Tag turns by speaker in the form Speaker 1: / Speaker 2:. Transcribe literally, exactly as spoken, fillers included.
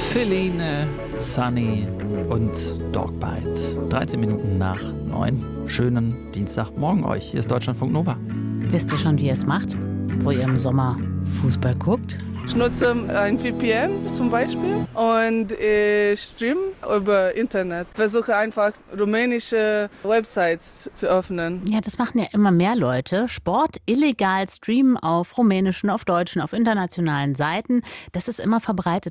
Speaker 1: Feline, Sunny und Dogbite. dreizehn Minuten nach neun. Schönen Dienstagmorgen euch. Hier ist Deutschlandfunk Nova.
Speaker 2: Wisst ihr schon, wie ihr es macht? Wo ihr im Sommer Fußball guckt?
Speaker 3: Ich nutze ein V P N zum Beispiel und ich streame über Internet. Versuche einfach rumänische Websites zu öffnen.
Speaker 2: Ja, das machen ja immer mehr Leute. Sport illegal streamen auf rumänischen, auf deutschen, auf internationalen Seiten. Das ist immer verbreitet.